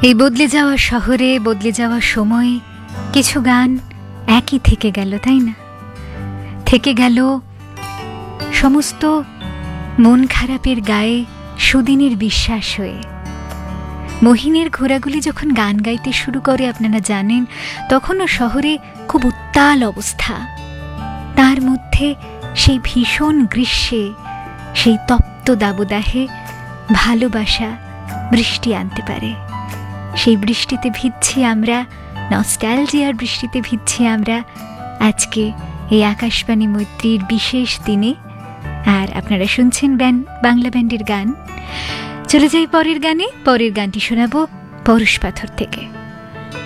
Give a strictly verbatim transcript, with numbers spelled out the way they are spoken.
এই বদলে যাওয়া শহরে, বদলে যাওয়া সময়ে কিছু গান একই থেকে গেল, তাই না? থেকে গেল সমস্ত মন খারাপের গায়ে সুদিনের বিশ্বাস হয়ে। মহিনের ঘোড়াগুলি যখন গান গাইতে শুরু করে, আপনারা জানেন, তখনও শহরে খুব উত্তাল অবস্থা। তার মধ্যে সেই ভীষণ গ্রীষ্মে, সেই তপ্ত দাবদাহে ভালোবাসা বৃষ্টি আনতে পারে। সেই বৃষ্টিতে ভিজছি আমরা, নস্টালজিয়ার বৃষ্টিতে ভিজছি আমরা আজকে এই আকাশবাণী মৈত্রীর বিশেষ দিনে। আর আপনারা শুনছেন ব্যান্ড বাংলা ব্যান্ডের গান। চলে যাই পরের গানে। পরের গানটি শোনাবো পরশ পাথর থেকে।